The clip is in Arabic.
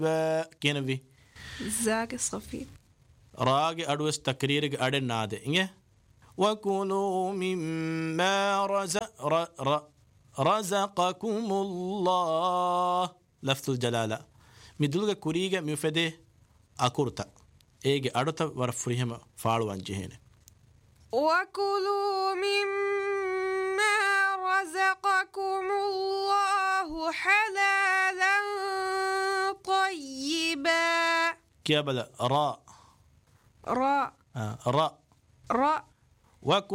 කියනවි زاگ صفي راගේ අඩුවස් තක්රීරගේ අඩෙන්නාද ඉගේ وكلوا مما رزقكم الله لفظ الجلالة مدلغ كوريغا مفدي أكورتا إيجي أدوتا ورفريهم فالوان جهين وكلوا مما رزقكم الله حلالا طيبا كيابلا راء راء راء راء